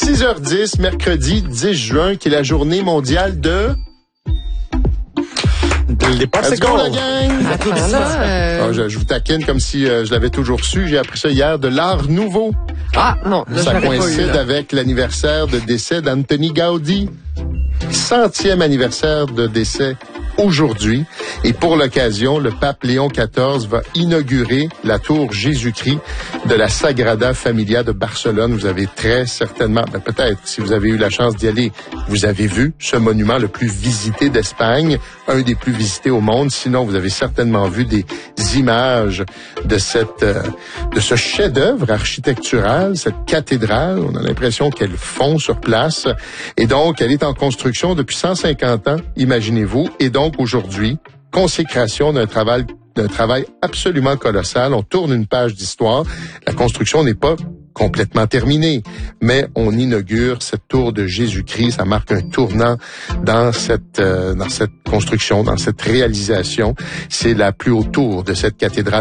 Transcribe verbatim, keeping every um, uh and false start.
six heures dix, mercredi dix juin, qui est la journée mondiale de... Les Let's go, la gang! Ah, là, euh... Ah, je, je vous taquine comme si euh, je l'avais toujours su. J'ai appris ça hier, de l'art nouveau. Ah, non, là, ça je l'aurais coïncide pas eu, là. avec l'anniversaire de décès d'Anthony Gaudi. Centième anniversaire de décès aujourd'hui. Et pour l'occasion, le pape Léon quatorze va inaugurer la tour Jésus-Christ de la Sagrada Familia de Barcelone. Vous avez très certainement, ben peut-être, si vous avez eu la chance d'y aller, vous avez vu ce monument le plus visité d'Espagne, un des plus visités au monde. Sinon, vous avez certainement vu des images de cette, euh, de ce chef-d'œuvre architectural, cette cathédrale. On a l'impression qu'elle fond sur place. Et donc, elle est en construction depuis cent cinquante ans, imaginez-vous. Et donc, aujourd'hui, consécration d'un travail d'un travail absolument colossal. On tourne une page d'histoire. La construction n'est pas complètement terminée, mais on inaugure cette tour de Jésus-Christ. Ça marque un tournant dans cette euh, dans cette construction, dans cette réalisation. C'est la plus haute tour de cette cathédrale